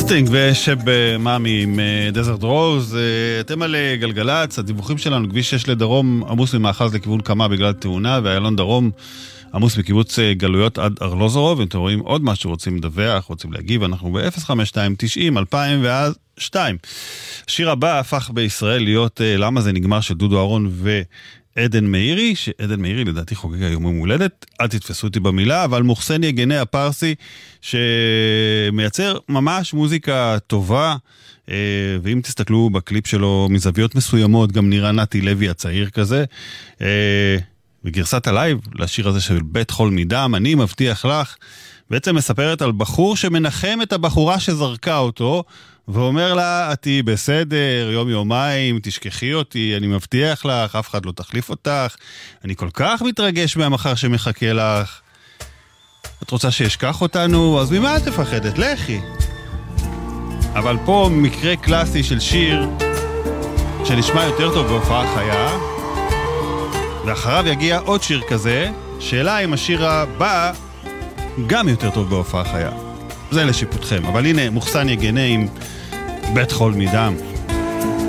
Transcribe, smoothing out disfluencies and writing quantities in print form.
סטינג ושב מאמי עם דזרט רוז. אתם על גלגלץ, הדיווחים שלנו, כביש 6 לדרום עמוס ממאחז לכיוון קמה בגלל תאונה, ואיילון דרום עמוס מקיבוץ גלויות עד ארלוזורוב. אם אתם רואים עוד משהו, רוצים לדווח, רוצים להגיב, אנחנו ב-052-90-2002. השיר הבא הפך בישראל להיות למה זה נגמר של דודו אהרון ועדן מאירי, שעדן מאירי לדעתי חוגג היום יום הולדת, אל תתפסו אותי במילה, אבל מוחסן יגנה הפרסי שמייצר ממש מוזיקה טובה, ואם תסתכלו בקליפ שלו מזוויות מסוימות, גם נראה נתי לוי הצעיר כזה, בגרסת הלייב לשיר הזה של בית חול מדם, אני מבטיח לך, בעצם מספרת על בחור שמנחם את הבחורה שזרקה אותו, ואומר לה, אתי בסדר, יום יומיים, תשכחי אותי, אני מבטיח לך, אף אחד לא תחליף אותך, אני כל כך מתרגש מהמחר שמחכה לך, את רוצה שישכח אותנו, אז ממה את תפחדת? לכי. אבל פה מקרה קלאסי של שיר, שנשמע יותר טוב בהופעה חיה, ואחריו יגיע עוד שיר כזה, שאלה אם השיר הבא גם יותר טוב בהופעה חיה. זה לשיפוטכם, אבל הנה מוחסן יגנה עם בית חול מדם.